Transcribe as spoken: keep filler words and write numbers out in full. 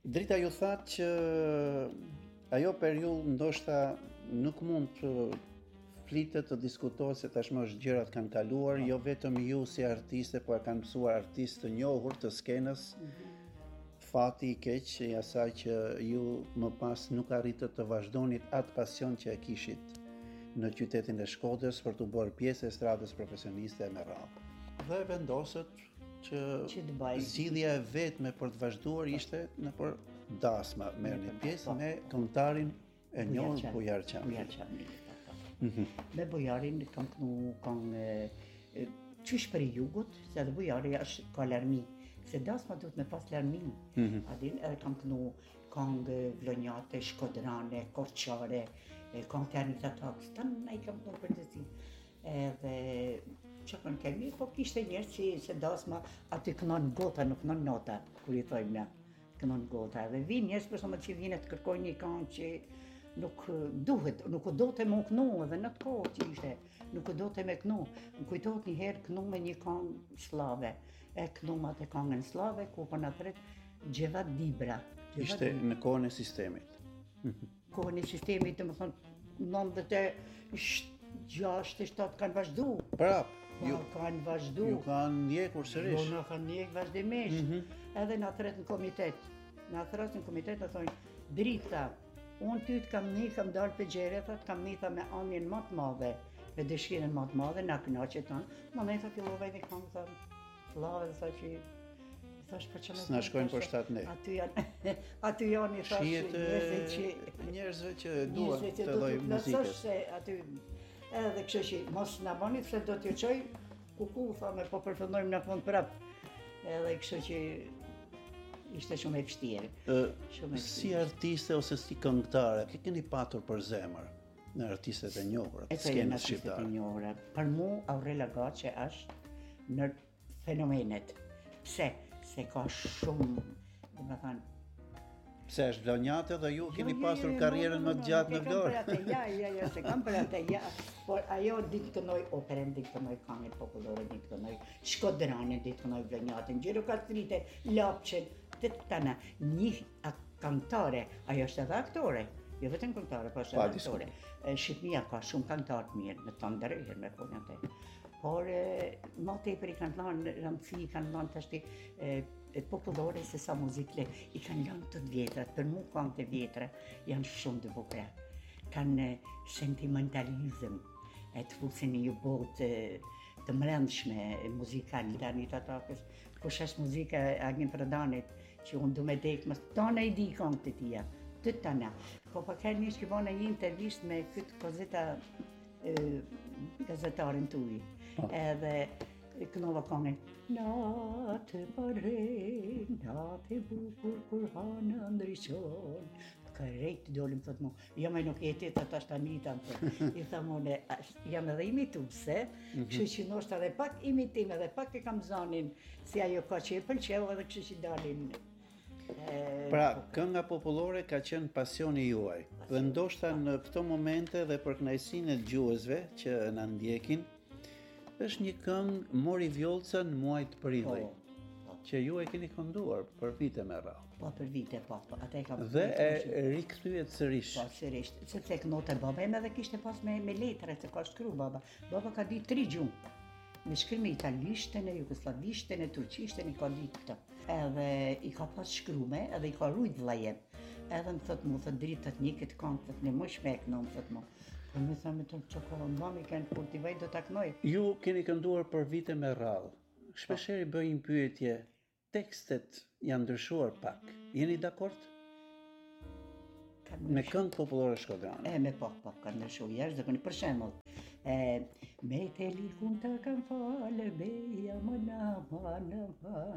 Drita ju thatë që ajo për ju ndoshta nuk mund të flitet të diskutohet se tashmë është gjërat kanë kaluar, jo vetëm ju si artiste, por kanë mësuar artistë të njohur të skenës. Fati i keq i asaj që ju më pas nuk arritët të vazhdonit atë pasion që e kishit në qytetin e Shkodrës për të bërë pjesë e estradës profesioniste me radhë. Dhe vendosët që, Që të bëj. zgjidhja e vetme për të vazhduar ishte në për dasma, merrni pjesë me këngëtarin e njohur Bujar Çamli. Bujar Çamli. Me Bujarin kam kënu këngë qysh për i jugut, se dhe Bujari është ka larmi, se dasma duhet me pas larmi. Adin edhe kam kënu këngë vlonjate, shkodrane, korçare, këngë të Anita Taks, ta në i kam kënu për të zi. Edhe që kënë kemi, po kishte njerë që se dasma aty kënon gota, nuk kënon nota, kur i thojmë ne, kënon gota. Edhe vi njerës për shumë që vine të kërkoj një këngë që nuk duhet, nuk do të më kënu, edhe në të kohë që ishte, nuk do të me kënu. Më kujtojt një herë kënu me një këngë slave, e kënu ma të këngën slave, ku për në tret Gjevat Dibra. Ishte në kohën e sistemit. Kohën e sistemit, të më thonë, nëndë gjashtë e shtatë kanë vazhdu. Prap, ju kanë vazhdu. Ju kanë ndjekur sërish. Jo, në kanë ndjek vazhdimisht. Edhe në thret në komitet. Në thret në komitet të thonë, Drita, unë ty të kam një, kam dalë për gjere, thot, kam një tha me anjen më të madhe, me dëshirën më të madhe, na kënaqe tonë. Më me tha fillova edhe kam tha, flave, tha që thash për që me... S'na shkojnë për shtatë ne. Aty janë, aty janë i thash njerëzve që... Njerëzve që duan të lloj muzikës. Se aty, edhe kështu që mos na bani se do t'ju çoj kuku, tha me po përfundojmë në fund prap. Edhe kështu që ishte shumë e vështirë. Si artiste ose si këngëtare, ke keni patur për zemër në artistet e njohura të skenës shqiptare? E njohura. Për mu, Aurela Gaçe është në fenomenet. Pse? Se ka shumë, dhe me thënë, Pse është vlonjate dhe ju keni pasur karrierën më të gjatë në Vlorë? Ja, ja, ja, se kam për atë, ja. Por ajo ditë kënoj operën, ditë kënoj këngët popullore, ditë kënoj shkodrane, ditë kënoj vlonjate, Gjirokastrite, Lapçen, të tana. Një këngëtare, ajo është edhe aktore. Jo vetëm këngëtare, po është edhe aktore. Shqipënia ka shumë këngëtarë të mirë, me të ndërëherë me folën atë. Por më tepër i kanë dhënë rëndësi, i kanë dhënë tashti popullore se sa muzikle, i kanë lënë të vjetrat. Për mua këngët e vjetra janë shumë të bukura. Kanë sentimentalizëm, e të fusin një botë të mrendshme muzikale, të Anita Takës. Kush është muzika e Agin Prandanit, që unë du me dekë, më tonë e di këngët e tia, të tëna. Po pa kërë një shkibona një intervjist me këtë kozeta gazetarin tuj, edhe kënova këngën Natë pare, natë bukur kur hanë ndryqon. Kërrejt dolim thot mu, jam e nuk jeti të tash të Anita, i tha mune, jam edhe imituse, kështu që nështë edhe pak imitim, edhe pak e kam zonin, si ajo ka që e pëlqeu edhe kështu që dalin. Pra, kënga popullore ka qenë pasioni juaj, dhe ndoshta në këto momente dhe për kënaqësinë e dëgjuesve që na ndjekin, është një këngë Mori Vjollca në muaj të prillit, që ju e keni kënduar për vite me radhë. Po, për vite, po, po, atë e kam... Dhe e rikthyehet sërish. Po, sërish, sepse kënote baba eme edhe kishte pas me, me letre, se ka shkru baba. Baba ka di tri gjumë. Me shkrimi italishtën, jugoslavishten, turqishtën, i ka di këta. Edhe i ka pas shkrume, edhe i ka rujt vlajem. Edhe më thot mu, thot dritët një këtë këngë, thot në më shmek në më thot mu. Për me tha me të që ka mami kënë, kur t'i vaj do t'a knoj. Ju keni kënduar për vite me radhë. Shpeshherë bëjnë pyetje, tekstet janë ndryshuar pak. Jeni dakord? Me këngë popullore shkodrane. E, me pak, pak, ka ndryshuar, jashtë dhe për shembull. Me te likun të kam falë, beja më në ma në ma